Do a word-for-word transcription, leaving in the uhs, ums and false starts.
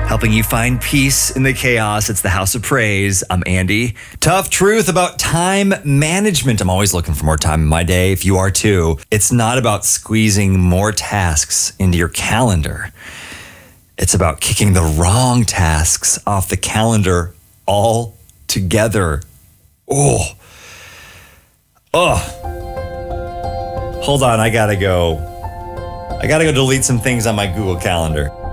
helping you find peace in the chaos. It's the House of Praise. I'm Andy. Tough truth about time management. I'm always looking for more time in my day. If you are too, it's not about squeezing more tasks into your calendar. It's about kicking the wrong tasks off the calendar altogether. Oh, oh. Hold on, I gotta go. I gotta go delete some things on my Google Calendar.